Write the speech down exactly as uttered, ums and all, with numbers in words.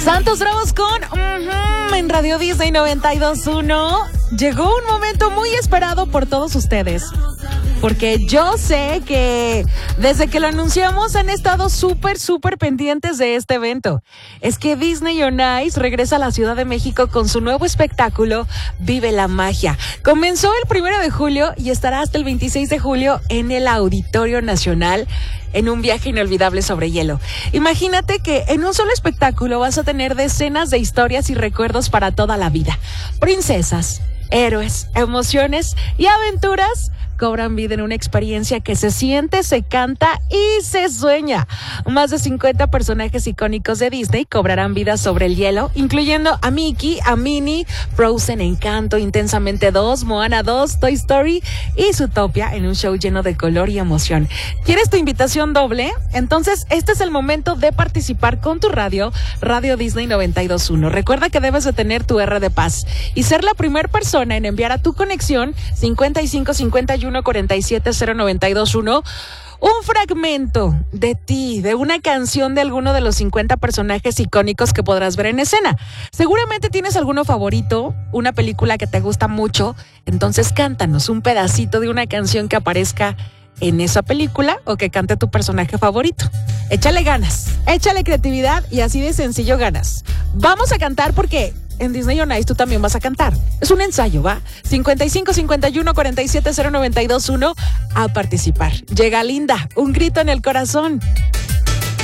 Santos Bravos con uh-huh, en Radio Disney noventa y dos punto uno. Llegó un momento muy esperado por todos ustedes, porque yo sé que desde que lo anunciamos han estado súper, súper pendientes de este evento. Es que Disney on Ice regresa a la Ciudad de México con su nuevo espectáculo Vive la Magia. Comenzó el primero de julio y estará hasta el veintiséis de julio en el Auditorio Nacional, en un viaje inolvidable sobre hielo. Imagínate que en un solo espectáculo vas a tener decenas de historias y recuerdos para toda la vida. Princesas, héroes, emociones y aventuras cobran vida en una experiencia que se siente, se canta y se sueña. Más de cincuenta personajes icónicos de Disney cobrarán vida sobre el hielo, incluyendo a Mickey, a Minnie, Frozen, Encanto, Intensamente dos, Moana dos, Toy Story y Zootopia en un show lleno de color y emoción. ¿Quieres tu invitación doble? Entonces este es el momento de participar con tu radio, Radio Disney noventa y dos punto uno. Recuerda que debes de tener tu R de paz y ser la primera persona en enviar a tu conexión cincuenta y cinco cincuenta y uno cuarenta y siete cero noventa y dos uno un fragmento de ti, de una canción de alguno de los cincuenta personajes icónicos que podrás ver en escena. Seguramente tienes alguno favorito, una película que te gusta mucho, entonces cántanos un pedacito de una canción que aparezca en esa película o que cante tu personaje favorito. Échale ganas, échale creatividad y así de sencillo ganas. Vamos a cantar porque en Disney on Ice tú también vas a cantar. Es un ensayo, ¿va? cincuenta y cinco cincuenta y uno cuarenta y siete cero noventa y dos uno a participar. Llega Linda, un grito en el corazón.